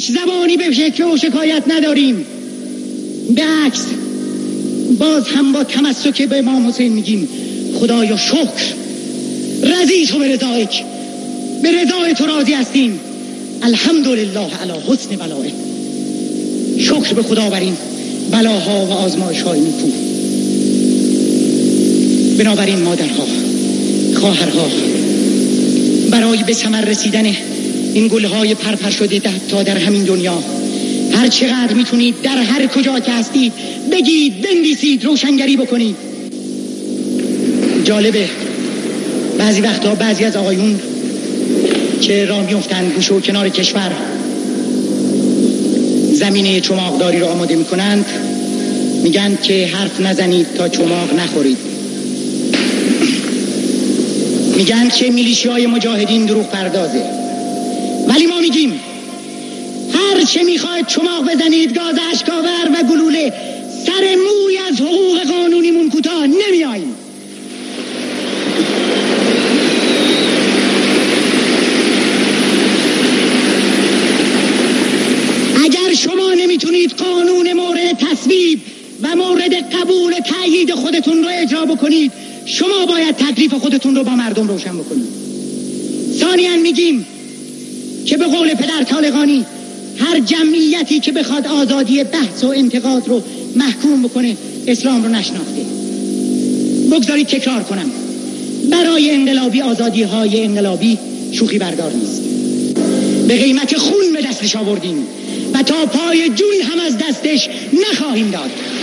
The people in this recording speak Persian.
هیچ زبانی به شکوه و شکایت نداریم. به عکس باز هم با تمسک به امام حسین میگیم خدایا شکر، رضی تو به رضایک، به رضای تو راضی هستیم. الحمدلله علی حسن بلائه. شکر به خدا بر این بلاها و آزمایش‌های نیکو. بنابراین مادرها، خواهرها، برای به ثمر رسیدن این گلهای پرپر شده تا در همین دنیا هر چقدر میتونید در هر کجا که هستید بگید، بنویسید، روشنگری بکنید. جالبه بعضی وقتا بعضی از آقایون که راه میفتن گوشه و کنار کشور زمینه چماقداری رو آماده میکنند میگن که حرف نزنید تا چماق نخورید. میگن که میلیشیای مجاهدین دروغ پردازه، ولی ما میگیم هر چه میخواید چماق بزنید، گاز اشکاور و گلوله، سر موی از حقوق قانونیمون کوتاه نمیاییم. اگر شما نمیتونید قانون مورد تصویب و مورد قبول تأیید خودتون رو اجرا بکنید، شما باید تکلیف خودتون رو با مردم روشن بکنید. ثانیاً میگیم که به قول پدر طالقانی هر جمعیتی که بخواد آزادی بحث و انتقاد رو محکوم بکنه اسلام رو نشناخته. بگذارید تکرار کنم، برای انقلابی آزادی های انقلابی شوخی بردار نیست. به قیمت خون به دستش آوردیم و تا پای جون هم از دستش نخواهیم داد.